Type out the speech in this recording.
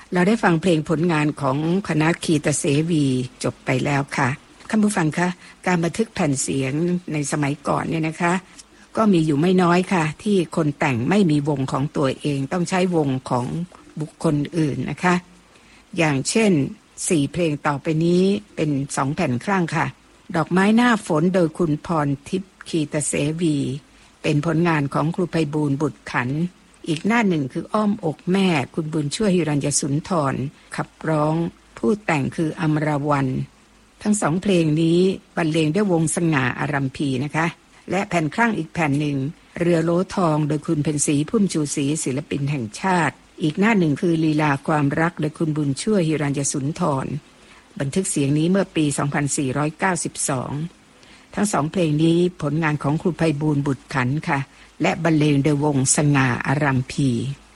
เราได้ฟังเพลงผลงานของคณะคีตเสวีจบไปแล้วค่ะท่านผู้ฟังคะการบันทึกแผ่นเสียงในสมัยก่อนเนี่ยนะคะก็มีอยู่ไม่น้อยค่ะที่คนแต่งไม่มีวงของตัวเองต้องใช้วงของบุคคลอื่นนะคะอย่างเช่น4เพลงต่อไปนี้เป็น2แผ่นครั่งค่ะดอกไม้หน้าฝนโดยคุณพรทิพย์คีตเสวีเป็นผลงานของครูไพบูลย์บุตรขันธ์อีกหน้าหนึ่งคืออ้อมอกแม่คุณบุญช่วยหิรัญญสุนทรขับร้องผู้แต่งคืออมรวรรณทั้งสองเพลงนี้บรรเลงด้วยวงสง่าอารัมพีนะคะและแผ่นครั่งอีกแผ่นหนึ่งเรือโลทองโดยคุณเพ็ญศรีพุ่มชูศรีศิลปินแห่งชาติอีกหน้าหนึ่งคือลีลาความรักโดยคุณบุญช่วยหิรัญญสุนทรบันทึกเสียงนี้เมื่อปี 2492 ทั้งสองเพลงนี้ผลงานของครูไพบูลย์บุตรขันธ์ค่ะและบรรเลงโดยวงสง่าอารัมพี